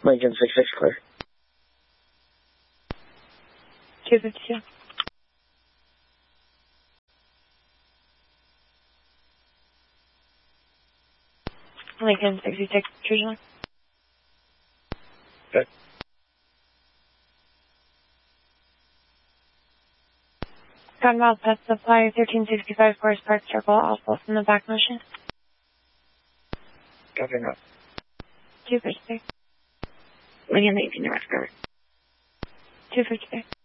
Lincoln 66 clear. 252. Lincoln 66, Trujillo. Okay. Cottonmouth Pet Supply 1365 Forest Park Circle, also from the back motion. Copy enough. 256. Lincoln 18 North cover. 256.